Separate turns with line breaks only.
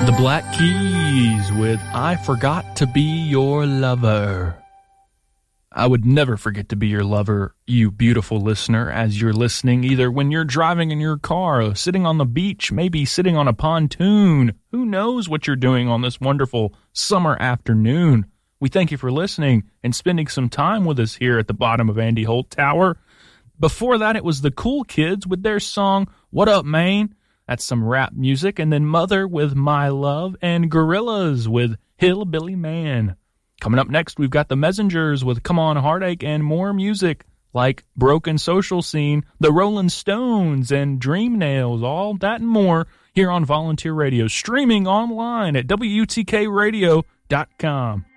The Black Keys with I Forgot to Be Your Lover. I would never forget to be your lover, you beautiful listener, as you're listening, either when you're driving in your car, sitting on the beach, maybe sitting on a pontoon. Who knows what you're doing on this wonderful summer afternoon? We thank you for listening and spending some time with us here at the bottom of Andy Holt Tower. Before that, it was the Cool Kids with their song, What Up, Maine? That's some rap music. And then Mother with My Love, and Gorillaz with Hillbilly Man. Coming up next, we've got the Messengers with Come On Heartache, and more music like Broken Social Scene, the Rolling Stones, and Dream Nails. All that and more here on Volunteer Radio, streaming online at WUTKradio.com.